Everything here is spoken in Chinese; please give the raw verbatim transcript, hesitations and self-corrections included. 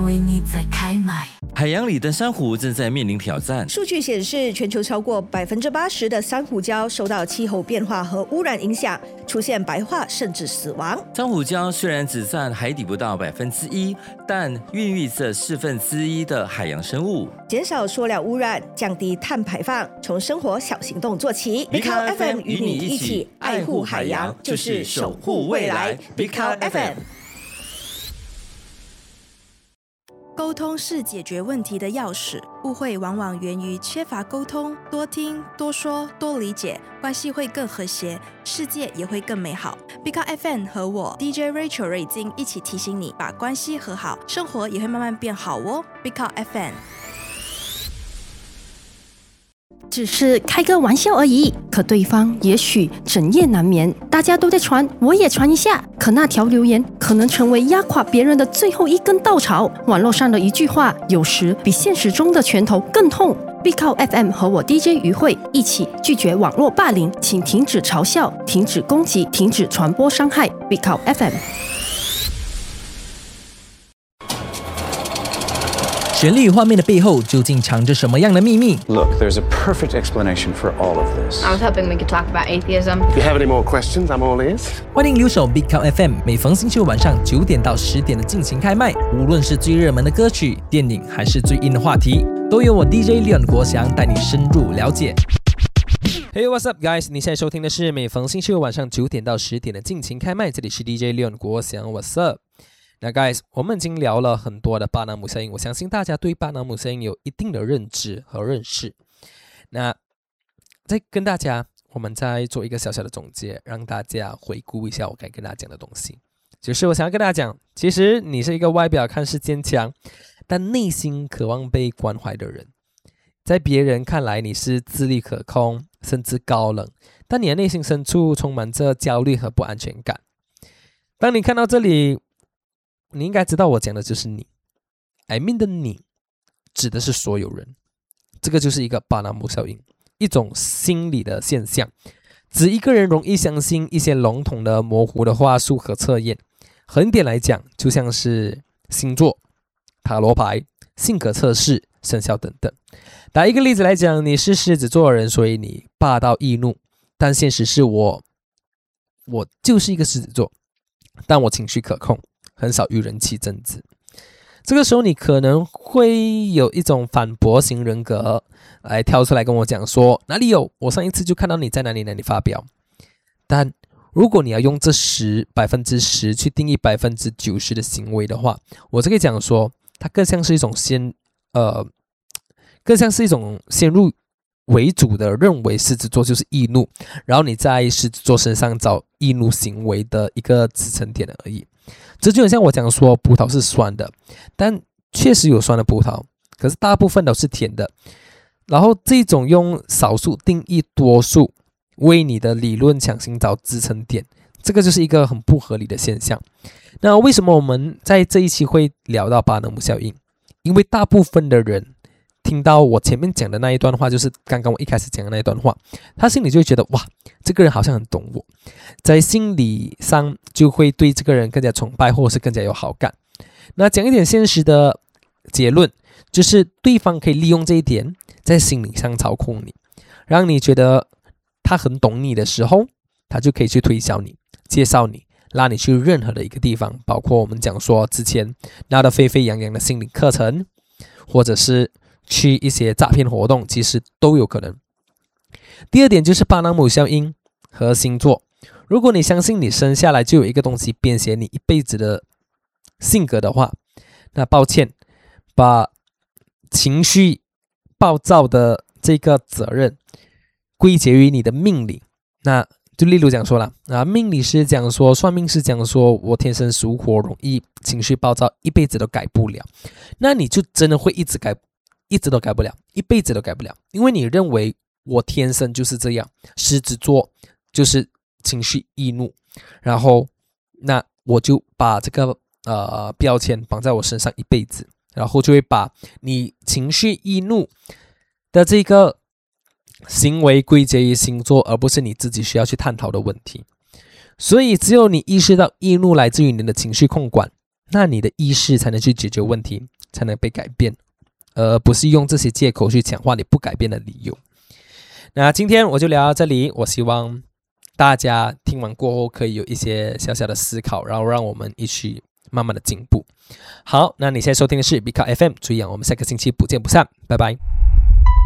为你在开麦。 海洋里的珊瑚正在面临挑战。 数据显示，全球超过百分之八十的珊瑚礁受到气候变化和污染影响，出现白化甚至死亡。 珊瑚礁虽然只占海底不到百分之一，但孕育着四分之一的海洋生物。 减少塑料污染，降低碳排放，从生活小行动做起。Big Cow F M 与你一起爱护海洋，就是守护未来。Big Cow F M。 沟通是解决问题的钥匙，误会往往源于缺乏沟通，多听、多说、多理解，关系会更和谐，世界也会更美好。Big Cow F M 和我 D J Rachel 瑞金一起提醒你，把关系和好，生活也会慢慢变好哦。Big Cow F M。 只是开个玩笑而已，可对方也许整夜难眠。大家都在传，我也传一下。可那条留言可能成为压垮别人的最后一根稻草。网络上的一句话，有时比现实中的拳头更痛。Big Cow F M 和我 D J 于慧一起拒绝网络霸凌，请停止嘲笑，停止攻击，停止传播伤害。Big Cow F M。 旋律画面的背后究竟藏着什么样的秘密 Look, there's a perfect explanation for all of this. I was hoping we could talk about atheism. If you have any more questions, I'm all ears. 欢迎留守 Big Cow F M， 每逢星期五晚上九点到十点的尽情开麦。无论是最热门的歌曲、电影，还是最硬的话题，都由我 D J Leon 国祥带你深入了解。Hey, what's up, guys？ 你现在收听的是每逢星期五晚上九点到十点的尽情开麦，这里是 D J Leon 国祥 ，What's up？那 guys， 我们已经聊了很多的巴纳姆效应，我相信大家对巴纳姆效应有一定的认知和认识。那再跟大家，我们再做一个小小的总结，让大家回顾一下我该跟大家讲的东西。就是我想要跟大家讲，其实你是一个外表看似坚强，但内心渴望被关怀的人。在别人看来你是自律可控，甚至高冷，但你的内心深处充满着焦虑和不安全感。当你看到这里，你应该知道我讲的就是你 I mean 的你指的是所有人。这个就是一个巴纳姆效应，一种心理的现象，指一个人容易相信一些笼统的模糊的话术和测验。横点来讲，就像是星座、塔罗牌、性格测试、生肖等等。打一个例子来讲，你是狮子座的人，所以你霸道易怒，但现实是我我就是一个狮子座，但我情绪可控，很少与人起争执。这个时候你可能会有一种反驳型人格来跳出来跟我讲说，哪里有，我上一次就看到你在哪里哪里发表。但如果你要用这十百分之十去定义百分之九十的行为的话，我就可以讲说，它更像是一种先呃，更像是一种先入为主的认为狮子座就是易怒，然后你在狮子座身上找易怒行为的一个支撑点而已。这就很像我讲说葡萄是酸的，但确实有酸的葡萄，可是大部分都是甜的。然后这种用少数定义多数，为你的理论强行找支撑点，这个就是一个很不合理的现象。那为什么我们在这一期会聊到巴纳姆效应？因为大部分的人听到我前面讲的那一段话，就是刚刚我一开始讲的那一段话，他心里就会觉得哇，这个人好像很懂我，在心理上就会对这个人更加崇拜，或者是更加有好感。那讲一点现实的结论，就是对方可以利用这一点在心理上操控你，让你觉得他很懂你的时候，他就可以去推销你，介绍你，拉你去任何的一个地方，包括我们讲说之前闹得沸沸扬扬的心理课程，或者是去一些诈骗活动，其实都有可能。第二点就是巴纳姆效应和星座。如果你相信你生下来就有一个东西编写你一辈子的性格的话，那抱歉，把情绪暴躁的这个责任归结于你的命理。那就例如讲说了，啊，命理师讲说，算命师讲说，我天生属火，容易情绪暴躁，一辈子都改不了。那你就真的会一直改，一直都改不了，一辈子都改不了，因为你认为我天生就是这样，狮子座就是情绪易怒，然后那我就把这个呃标签绑在我身上一辈子，然后就会把你情绪易怒的这个行为归结于星座，而不是你自己需要去探讨的问题。所以只有你意识到易怒来自于你的情绪控管，那你的意识才能去解决问题， 才能被改变，而不是用这些借口去强化你不改变的理由。那今天我就聊到这里，我希望大家听完过后可以有一些小小的思考，然后让我们一起慢慢的进步。好，那你现在收听的是 B 卡 F M， 注意啊，我们下个星期不见不散，拜拜。